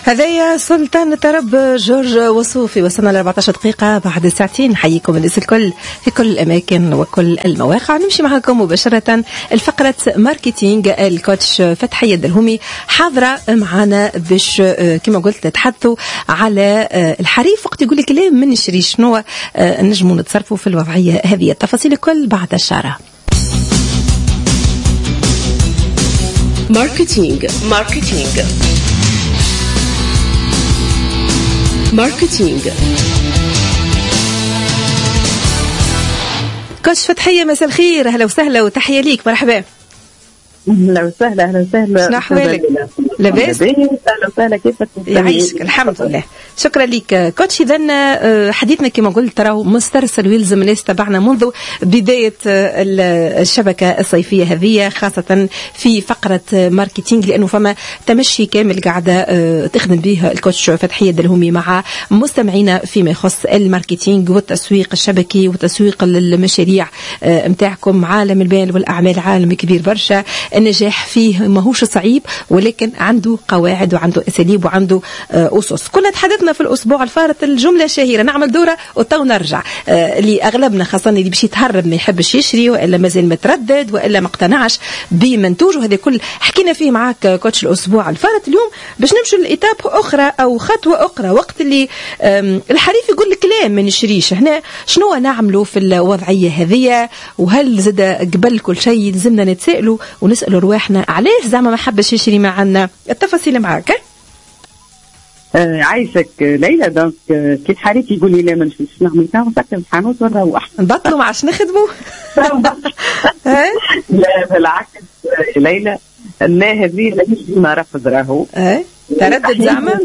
هذايا سلطان الطرب جورج وصوفي. وصلنا ل 14 دقيقة بعد ساعتين. نحييكم الناس الكل في كل الأماكن وكل المواقع. نمشي معكم مباشرة الفقرة ماركتينج. الكوتش فتحية الدلهومي حاضرة معنا باش كما قلت نتحدثوا على الحريف وقت يقول لك لا من نشري شنو نجموا نتصرفوا في الوضعية هذه. التفاصيل الكل بعد الشارع. ماركتينج كوتش فتحية مساء الخير. أهلا وسهلا وتحية ليك. مرحبا. اهلا وسهلا. اهلا وسهلا. شنو احوالك؟ لاباس؟ اهلا وسهلا. كيفك؟ يعيشك الحمد لله. شكرا لك كوتش. اذا حديثنا كما قلت ترى مسترسل ويلزم الناس تبعنا منذ بدايه الشبكه الصيفيه هذه، خاصه في فقره ماركتينج، لانه فما تمشي كامل قاعده تخدم به الكوتش فتحيه الدلهومي مع مستمعينا فيما يخص الماركتينج والتسويق الشبكي وتسويق المشاريع نتاعكم. عالم المال والاعمال عالم كبير برشا، النجاح فيه ماهوش صعيب ولكن عنده قواعد وعنده أساليب وعنده أسس. كنا تحدثنا في الأسبوع الفارط الجملة الشهيرة نعمل دورة وتو نرجع، اللي أغلبنا خاصة اللي بيش يتهرب ما يحبش يشري وإلا مازال متردد وإلا ما اقتنعش بمنتوج، وهذا كل حكينا فيه معاك كوتش الأسبوع الفارط. اليوم باش نمشوا لإتاب أخرى أو خطوة أخرى، وقت اللي الحريف يقول لك لا ما نشريش، هنا شنو نعملوا في الوضعية هذه؟ وهل زاد قبل كل شيء لازمنا نتسائلوا ونسألوا رواحنا علاش زعما ما حبش يشري معنا؟ التفاصيل معك. عايشك ليلى. دونك كي الحريف يقول لي لا ما نمشيش نعمل كاع نسكر الحانوت ونروح نبطلوا ما عادش نخدموا. لا بالعكس ليلى، لا هذه ماهيش ديما رفض راهو تردد زعما.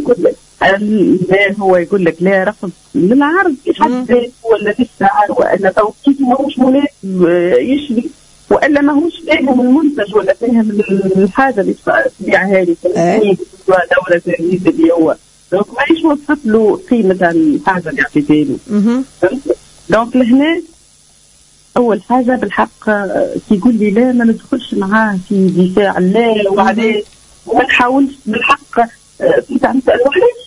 لا هو يقول لك لا رفض للعرض حتى ولا للسعر ولا توقيت ماهوش مناسب يشري وإلا ما هوش فاهم المنتج ولا فاهم الحاجة اللي تبيعها لي دورة تأمين اللي هو دونك ماهيش وصفت له قيمة الحاجة اللي عطيتها له. دونك لهنا أول حاجة بالحق كي يقول لي لا ما ندخلش معاه في دفاع لا وعليه وما نحاولش بالحق نسأل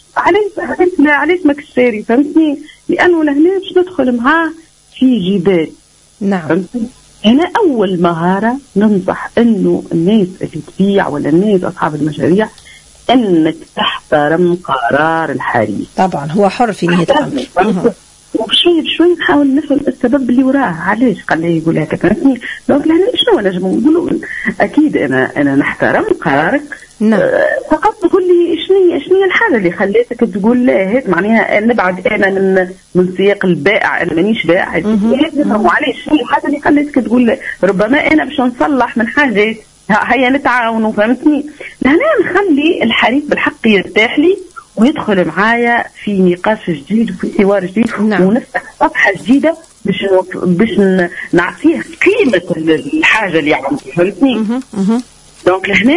علاش ما كشاري، فهمتني؟ لأنه لهنا باش ندخل معاه في جدال. نعم. هنا أول مهارة ننصح إنه الناس اللي تبيع ولا الناس أصحاب المشاريع إنك تحترم قرار الحريف. طبعا هو حر في نهاية الأمر. وبشوي بشوي نحاول نفهم السبب اللي وراه، علاش قال لي يقول هكا. فهمتني؟ دونك شنو نجمو نقولوا؟ أكيد أنا نحترم قرارك. نعم. فقط تقول لي شنو الحاجه اللي خليتك تقول لا هيك، معناها نبعد انا من سياق البائع، انا مانيش بائع. وعلاش شنو الحاجه اللي خليتك تقول لا؟ ربما انا باش نصلح من حاجه هيا نتعاونوا. فهمتني؟ لهنا نخلي الحريف بالحق يرتاح لي ويدخل معايا في نقاش جديد وفي حوار جديد. نعم. ونفتح صفحه جديده باش نعطيه قيمه الحاجه اللي عنده. فهمتني؟ دونك لهنا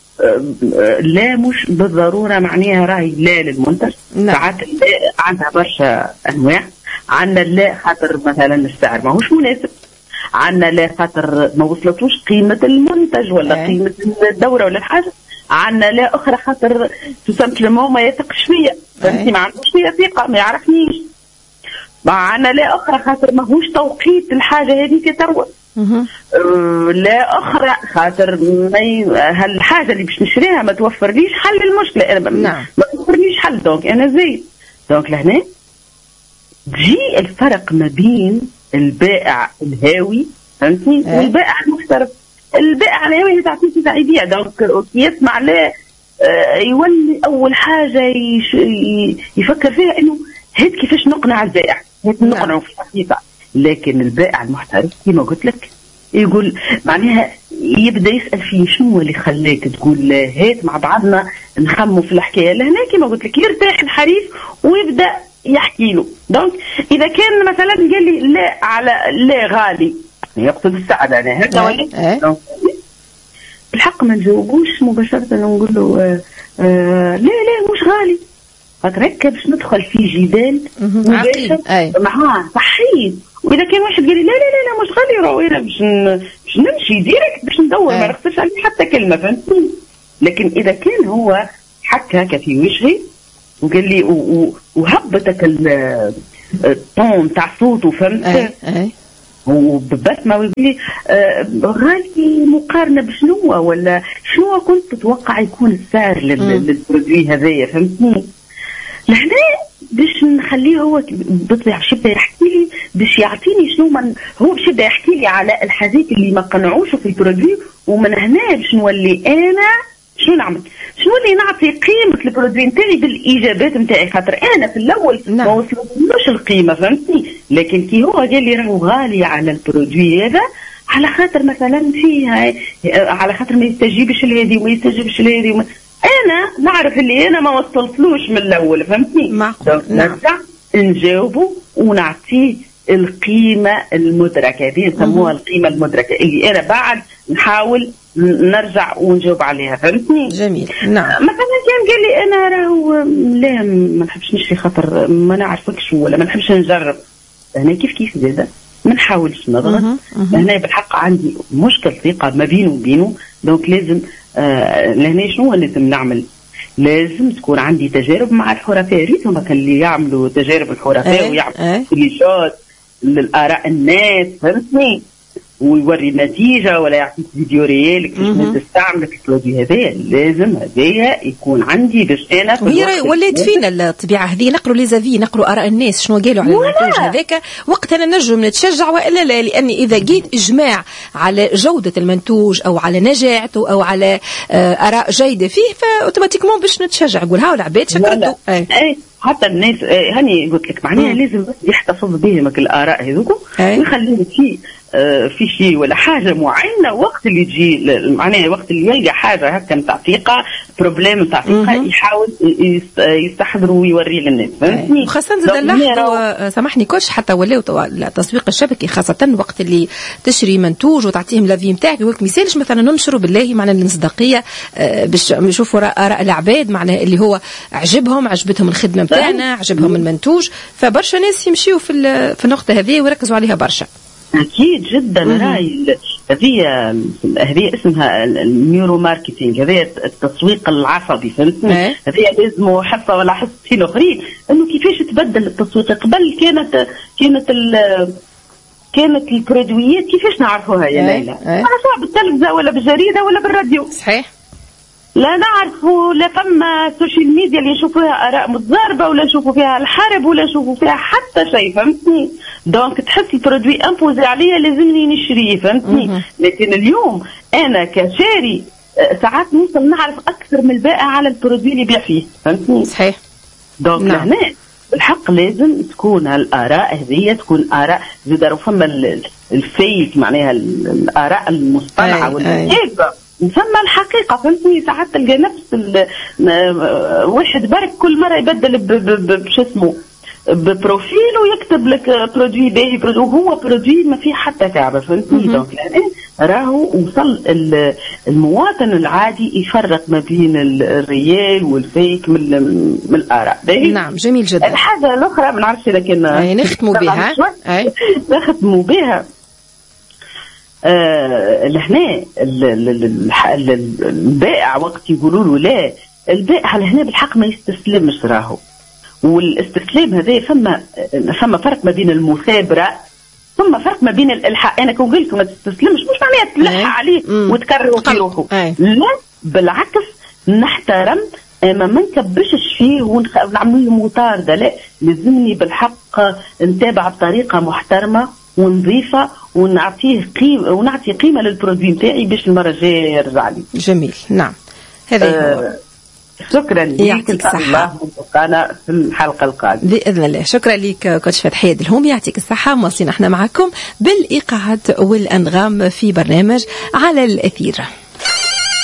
لا مش بالضرورة معناها راهي لا للمنتج. ساعات عندها برشا أنواع. عندنا لا خاطر مثلا السعر ماهوش مناسب، عندنا لا خاطر ما وصلتوش قيمة المنتج ولا قيمة الدورة ولا الحاجة، عندنا لا أخرى خاطر تسمى ما يثقش فيا. فهمتي؟ ما عندوش فيا ثقة، ما يعرفنيش. عندنا لا أخرى خاطر ماهوش توقيت الحاجة هذيك تروى. لا أخرى خاطر هالحاجة اللي باش نشريها ما توفرليش حل المشكلة. أنا ما توفرليش حل. دونك أنا زي دونك لهنا تجي الفرق ما بين البائع الهاوي، فهمتني، والبائع المحترف. البائع الهاوي تعطيه تاع يبيع، دونك يسمع لا يولي أول حاجة يفكر فيها إنه هيك كيفاش نقنع البائع، هيك نقنعه في الحقيقة. لكن البائع المحترف كما قلت لك يقول معناها يبدا يسال فيه شنو اللي خلاك تقول هيك، مع بعضنا نخموا في الحكايه. لهنا كما قلت لك يرتاح الحريف ويبدا يحكي له. دونك اذا كان مثلا قال لي لا على لا غالي يقصد السعر، انا هكا ولا بالحق ما نجاوبوش مباشره نقول له لا مش غالي، خاطر هكا باش ندخل في جدال مباشر معاه صحيح. واذا كان واحد قال لي لا مش غالي راهو انا باش نمشي ديريكت باش ندور ما نخسرش عليه حتى كلمه. فهمتني؟ لكن اذا كان هو حك هكا في وجهي وقال لي وهبطك الطون تاع صوته، فهمت؟ وببسمه ويقول لي غالي مقارنه بشنو ولا شنو كنت تتوقع يكون السعر للبرودوي هذايا، فهمتني؟ لهنا باش نخليه هو بطبيعه شبه يحكي لي باش يعطيني شنو هو باش يبدا يحكي لي على الحاجات اللي ما قنعوش في البرودوي، ومن هنا باش نولي انا شنو نعمل، شنو اللي نعطي قيمه البرودوي نتاعي بالاجابات نتاعي، خاطر انا في الاول ما وصلتلوش القيمه، فهمتني؟ لكن كي هو قال لي راهو غالي على البرودوي هذا على خاطر مثلا فيها على خاطر ما يستجيبش لهذه وما يستجيبش لهذه، انا نعرف اللي انا ما وصلتلوش من الاول، فهمتني؟ نرجع نجاوبه ونعطيه القيمه المدركه، هذه نسموها القيمه المدركه اللي انا بعد نحاول نرجع ونجاوب عليها، فهمتني؟ جميل. نعم. مثلا كان قال لي انا راهو لا ما نحبش نشري خاطر ما نعرفكش ولا ما نحبش نجرب، هنا كيف زاده ما نحاولش نضغط، هنا بالحق عندي مشكل ثقه ما بينه وبينه، دونك لازم لهنا شنو لازم نعمل؟ لازم تكون عندي تجارب مع الحرفاء، ريتهم اللي يعملوا تجارب الحرفاء ويعملوا كليشات للآراء الناس، فهمتني؟ ويوري النتيجه ولا يعطيك فيديو ريال كيفاش تستعمل البرودوي هذايا، لازم هذايا يكون عندي باش انا وهي ولات فينا الطبيعه هذه، نقروا ليزافي نقروا اراء الناس شنو قالوا على المنتوج هذاك، وقتها نجم نتشجع والا لا، لاني اذا جيت اجماع على جوده المنتوج او على نجاعته او على اراء جيده فيه فاوتوماتيكمون باش نتشجع نقول هاو العباد شكرته. حتى الناس هاني قلت لك معناها لازم بس يحتفظ بهم الاراء هذوك ويخليهم في شيء ولا حاجه معينه، وقت اللي تجي معناها وقت اللي يلقى حاجه هكا نتاع ثقه بروبليم نتاع ثقه يحاول يستحضر ويوري للناس، فهمتني؟ خاصه زاد لاحظوا سامحني كوتش حتى ولاو التسويق الشبكي خاصه وقت اللي تشري منتوج وتعطيهم لافي نتاعك، يقول لك ما يسالش مثلا ننشروا بالله معنى المصداقيه باش نشوفوا اراء العباد معناها اللي هو عجبتهم الخدمه نتاعنا عجبهم المنتوج، فبرشا ناس يمشيوا في النقطه هذه ويركزوا عليها برشا. أكيد جدا. راي هذه اسمها النيورو ماركتينج، هذه التسويق العصبي، فهمتني؟ هذه لازم حصة ولا حصتين أخرين إنه كيفاش تبدل التسويق. قبل كانت البرودويات كيفاش نعرفوها يا ليلى؟ نعرفوها بالتلفزة ولا بالجريدة ولا بالراديو. صحيح. لا نعرفوا لا فما سوشيال ميديا اللي نشوفوا فيها آراء متضاربة ولا نشوفوا فيها الحرب ولا نشوفوا فيها حتى شيء، فهمتني؟ دونك تحس البرودوي امبوزي عليا لازمني نشريه، فهمتني؟ لكن اليوم انا كشاري ساعات نوصل نعرف اكثر من البائع على البرودوي اللي يبيع فيه، فهمتني؟ صحيح. دونك هنا بالحق لازم تكون الآراء هذه تكون آراء زاد فما الفيك معناها الآراء المصطنعة والكذبة نسمى الحقيقة، فهمتني؟ ساعات تلقى نفس واحد برك كل مرة يبدل بش اسمه ببروفيل ويكتب لك برودوي باهي وهو برودوي ما فيه حتى كعبة، فهمتني؟ دونك راهو وصل المواطن العادي يفرق ما بين الريال والفيك من الآراء. نعم جميل جدا. الحاجة الأخرى ما نعرفش لكن نختموا بها نختموا بها لهنا البائع وقت يقولوا له لا، البائع لهنا بالحق ما يستسلمش راهو، والاستسلام هذا فما فرق ما بين المثابرة ثم فرق ما بين الإلحاح. أنا كون قلت ما تستسلمش مش معناها تلحق عليه وتكرر في روحه، لا بالعكس نحترم ما نكبشش فيه ونعمل له مطاردة، لا لازمني بالحق نتابع بطريقة محترمة ونظيفة ونعطيه قيمة ونعطي قيمة للبرودوي نتاعي باش المرة الجاية يرجع لي. جميل. نعم هذا هو. شكرا لك. يعطيك الصحة. الله في الحلقة القادمة بإذن الله. شكرا لك كوتش فتحي الهوم، يعطيك الصحة. مواصلين احنا معكم بالإيقاعات والأنغام في برنامج على الأثير.